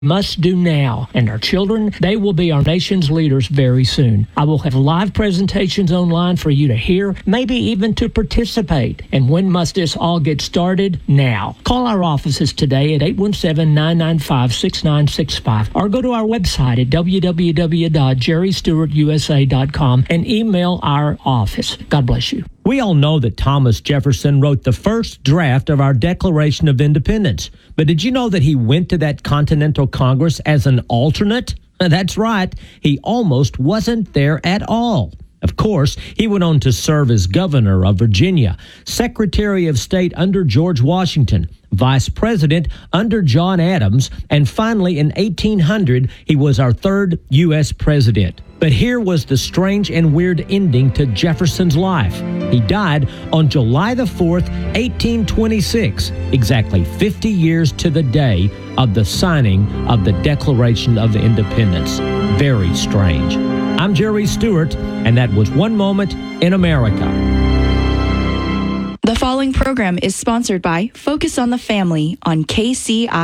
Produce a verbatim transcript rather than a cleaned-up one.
must do now. And our children, they will be our nation's leaders very soon. I will have live presentations online for you to hear, maybe even to participate. And when must this all get started? Now. Call our offices today at eight one seven, nine nine five, six nine six five or go to our website at w w w dot jerry stewart u s a dot com and email our office. God bless you. We all know that Thomas Jefferson wrote the first draft of our Declaration of Independence. But did you know that he went to that Continental Congress as an alternate? That's right. He almost wasn't there at all. Of course, he went on to serve as governor of Virginia, Secretary of State under George Washington, Vice President under John Adams, and finally in eighteen hundred, he was our third U S president. But here was the strange and weird ending to Jefferson's life. He died on July the fourth, eighteen twenty-six, exactly fifty years to the day of the signing of the Declaration of Independence. Very strange. I'm Jerry Stewart, and that was One Moment in America. The following program is sponsored by Focus on the Family on K C I.